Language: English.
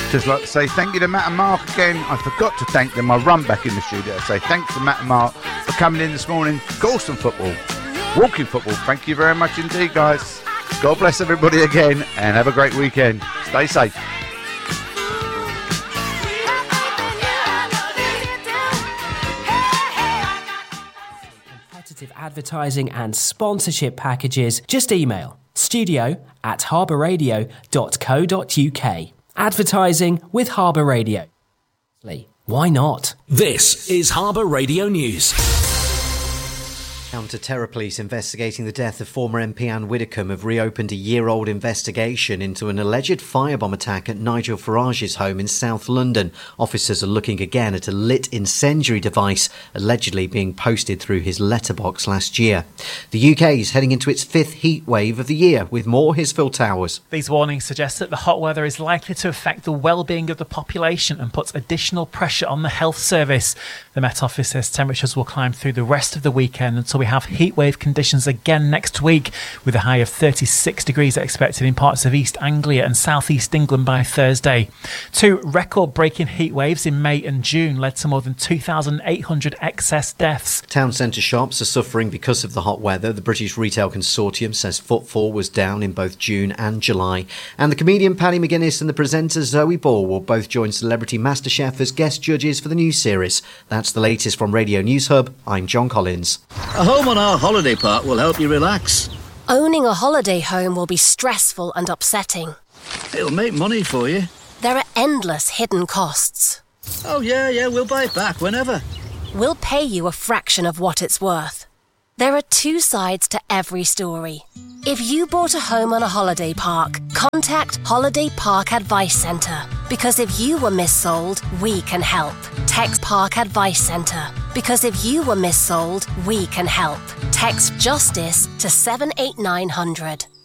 Just like to say thank you to Matt and Mark again. I forgot to thank them. I run back in the studio to say thanks to Matt and Mark for coming in this morning. Gorton football, walking football. Thank you very much indeed, guys. God bless everybody again and have a great weekend. Stay safe. Competitive advertising and sponsorship packages. Just email studio@harbourradio.co.uk. Advertising with Harbour Radio. Why not? This is Harbour Radio News. Counter-terror police investigating the death of former MP Anne Widdecombe have reopened a year-old investigation into an alleged firebomb attack at Nigel Farage's home in South London. Officers are looking again at a lit incendiary device allegedly being posted through his letterbox last year. The UK is heading into its fifth heat wave of the year, with more. Here's Phil Towers. These warnings suggest that the hot weather is likely to affect the well-being of the population and puts additional pressure on the health service. The Met Office says temperatures will climb through the rest of the weekend until we have heatwave conditions again next week, with a high of 36 degrees expected in parts of East Anglia and South East England by Thursday. 2 record-breaking heatwaves in May and June led to more than 2,800 excess deaths. Town centre shops are suffering because of the hot weather. The British Retail Consortium says footfall was down in both June and July. And the comedian Paddy McGuinness and the presenter Zoe Ball will both join Celebrity MasterChef as guest judges for the new series. That's the latest from Radio News Hub. I'm John Collins. A home on our holiday park will help you relax. Owning a holiday home will be stressful and upsetting. It'll make money for you. There are endless hidden costs. Oh, yeah, we'll buy it back whenever. We'll pay you a fraction of what it's worth. There are 2 sides to every story. If you bought a home on a holiday park, contact Holiday Park Advice Centre. Because if you were missold, we can help. Text Park Advice Centre. Because if you were missold, we can help. Text Justice to 78900.